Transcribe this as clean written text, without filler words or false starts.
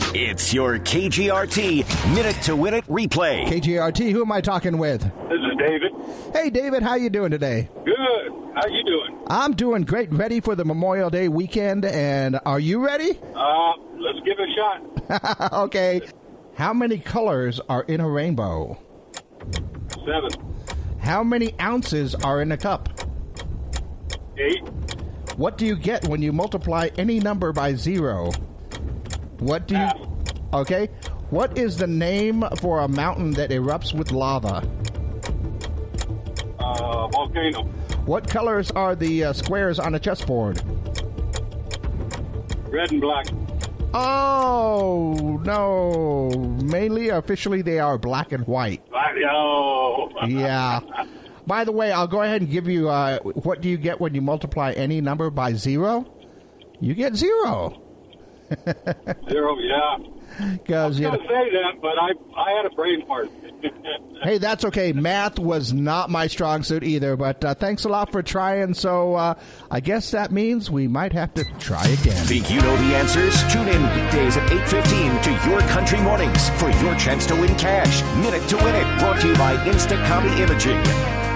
It's your KGRT Minute to Win It replay. KGRT, who am I talking with? This is David. Hey, David, how you doing today? Good. How you doing? I'm doing great. Ready for the Memorial Day weekend, and are you ready? Let's give it a shot. Okay. How many colors are in a rainbow? 7. How many ounces are in a cup? 8. What do you get when you multiply any number by 0? What do you... Half. Okay. What is the name for a mountain that erupts with lava? Volcano. What colors are the squares on a chessboard? Red and black. Oh, no. Mainly, officially, they are black and white. Oh. Yeah. By the way, I'll go ahead and give you, what do you get when you multiply any number by 0? You get 0. 0, yeah. Because I was going to say that, but I had a brain fart. Hey, that's okay. Math was not my strong suit either, but thanks a lot for trying. So I guess that means we might have to try again. Think you know the answers? Tune in weekdays at 8:15 to Your Country Mornings for your chance to win cash. Minute to Win It, brought to you by Instacombi Imaging.